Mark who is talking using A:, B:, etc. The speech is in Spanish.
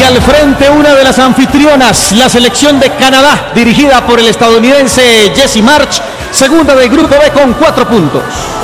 A: al frente una de las anfitrionas, la selección de Canadá, dirigida por el estadounidense Jesse March, segunda del grupo B con 4 puntos.